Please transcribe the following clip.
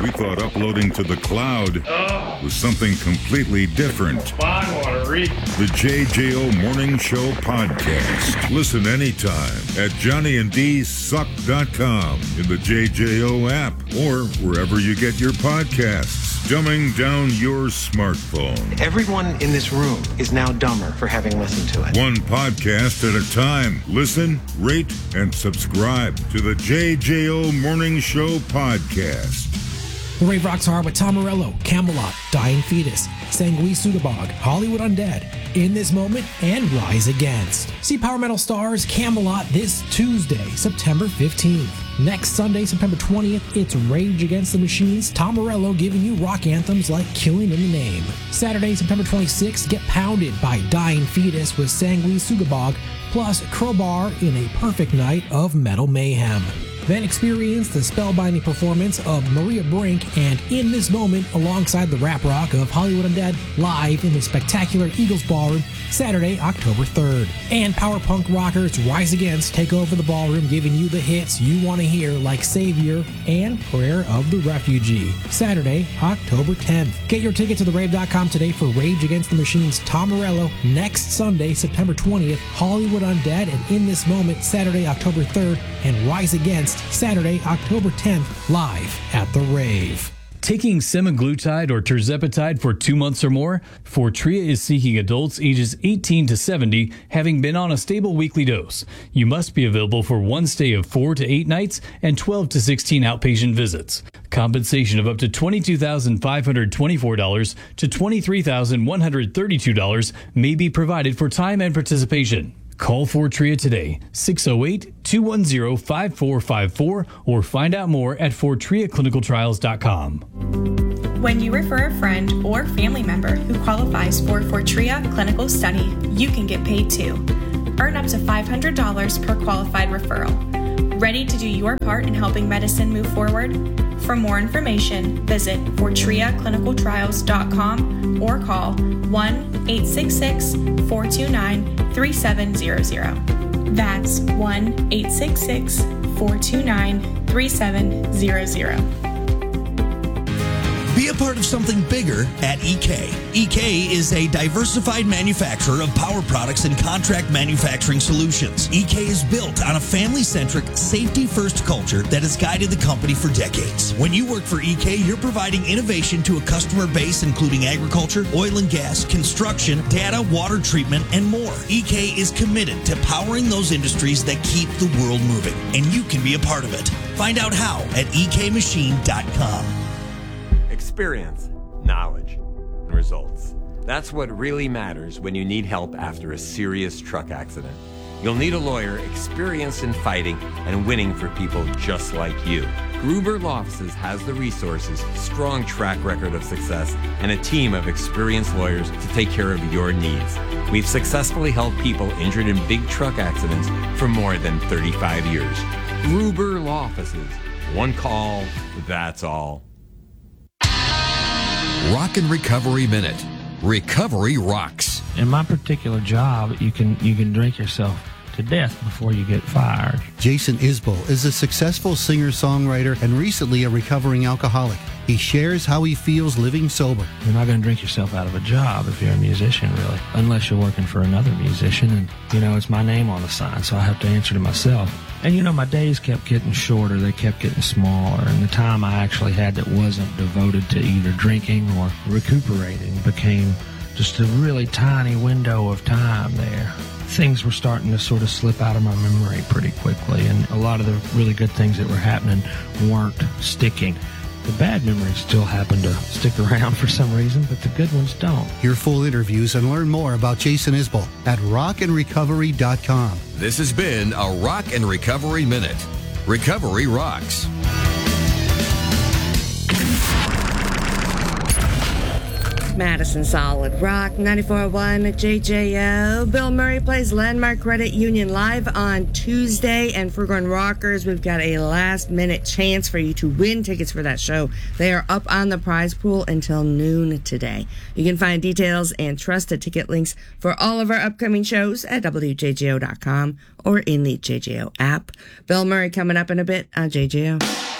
We thought uploading to the cloud was something completely different. I want to read. The JJO Morning Show Podcast. Listen anytime at johnnyandsuck.com, in the JJO app, or wherever you get your podcasts. Dumbing down your smartphone. Everyone in this room is now dumber for having listened to it. One podcast at a time. Listen, rate, and subscribe to the JJO Morning Show Podcast. The Rave Rocks are with Tom Morello, Camelot, Dying Fetus, Sangui Sudabog, Hollywood Undead, In This Moment, and Rise Against. See Power Metal Stars Camelot this Tuesday, September 15th. Next Sunday, September 20th, it's Rage Against the Machines, Tom Morello giving you rock anthems like Killing in the Name. Saturday, September 26th, get pounded by Dying Fetus with Sangui Sudabog, plus Crowbar in a perfect night of metal mayhem. Then experience the spellbinding performance of Maria Brink and In This Moment alongside the rap rock of Hollywood Undead live in the spectacular Eagles Ballroom Saturday, October 3rd. And power punk rockers Rise Against take over the ballroom, giving you the hits you want to hear like Savior and Prayer of the Refugee. Saturday, October 10th. Get your ticket to therave.com today for Rage Against the Machines Tom Morello. Next Sunday, September 20th, Hollywood Undead and In This Moment Saturday, October 3rd, and Rise Against Saturday, October 10th, live at The Rave. Taking semaglutide or tirzepatide for 2 months or more, Fortrea is seeking adults ages 18 to 70 having been on a stable weekly dose. You must be available for one stay of 4 to 8 nights and 12 to 16 outpatient visits. Compensation of up to $22,524 to $23,132 may be provided for time and participation. Call Fortrea today, 608-210-5454, or find out more at FortreaClinicalTrials.com. When you refer a friend or family member who qualifies for Fortrea Clinical Study, you can get paid too. Earn up to $500 per qualified referral. Ready to do your part in helping medicine move forward? For more information, visit FortreaClinicalTrials.com or call 1-866-429-3700. That's 1-866-429-3700. Be a part of something bigger at EK. EK is a diversified manufacturer of power products and contract manufacturing solutions. EK is built on a family-centric, safety-first culture that has guided the company for decades. When you work for EK, you're providing innovation to a customer base including agriculture, oil and gas, construction, data, water treatment, and more. EK is committed to powering those industries that keep the world moving, and you can be a part of it. Find out how at ekmachine.com. Experience, knowledge, and results. That's what really matters when you need help after a serious truck accident. You'll need a lawyer experienced in fighting and winning for people just like you. Gruber Law Offices has the resources, strong track record of success, and a team of experienced lawyers to take care of your needs. We've successfully helped people injured in big truck accidents for more than 35 years. Gruber Law Offices. One call, that's all. Rock and Recovery Minute. Recovery rocks. In my particular job, you can drink yourself to death before you get fired. Jason Isbell is a successful singer-songwriter and recently a recovering alcoholic. He shares how he feels living sober. You're not going to drink yourself out of a job if you're a musician, really, unless you're working for another musician. And, it's my name on the sign, so I have to answer to myself. And, my days kept getting shorter. They kept getting smaller. And the time I actually had that wasn't devoted to either drinking or recuperating became just a really tiny window of time there. Things were starting to sort of slip out of my memory pretty quickly, and a lot of the really good things that were happening weren't sticking. The bad memories still happen to stick around for some reason, but the good ones don't. Hear full interviews and learn more about Jason Isbell at rockandrecovery.com. This has been a Rock and Recovery Minute. Recovery rocks. Madison Solid Rock 94.1 JJO. Bill Murray plays Landmark Credit Union live on Tuesday, and for Forgone Rockers, we've got a last-minute chance for you to win tickets for that show. They are up on the prize pool until noon today. You can find details and trusted ticket links for all of our upcoming shows at WJJO.com or in the JJO app. Bill Murray coming up in a bit on JJO.